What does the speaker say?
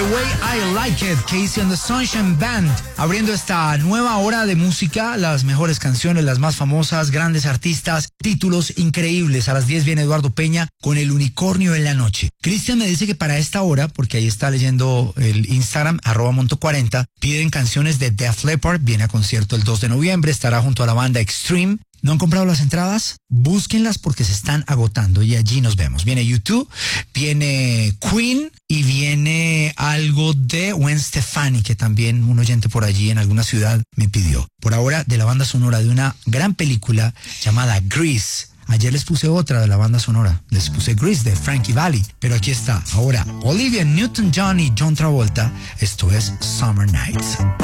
Way I Like It, Casey and the Sunshine Band, abriendo esta nueva hora de música, las mejores canciones, las más famosas, grandes artistas, títulos increíbles. A las 10 viene Eduardo Peña con El Unicornio en la Noche. Cristian me dice que para esta hora, porque ahí está leyendo el Instagram, @monto40, piden canciones de Def Leppard, viene a concierto el 2 de noviembre, estará junto a la banda Extreme. ¿No han comprado las entradas? Búsquenlas porque se están agotando y allí nos vemos. Viene U2, viene Queen y viene algo de Gwen Stefani, que también un oyente por allí en alguna ciudad me pidió. Por ahora, de la banda sonora de una gran película llamada Grease. Ayer les puse otra de la banda sonora. Les puse Grease de Frankie Valli. Pero aquí está. Ahora, Olivia Newton-John y John Travolta. Esto es Summer Nights.